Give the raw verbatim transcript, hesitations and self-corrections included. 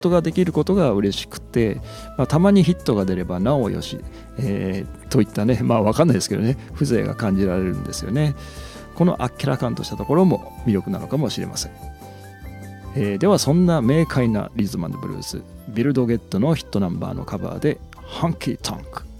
トができることが嬉しくて、まあ、たまにヒットが出ればなおよし、えー、といったね、まあ分かんないですけどね、風情が感じられるんですよね。このあっけらかんとしたところも魅力なのかもしれません。えー、ではそんな明快なリズム&ブルース、ビルドゲットのヒットナンバーのカバーでハンキートンク。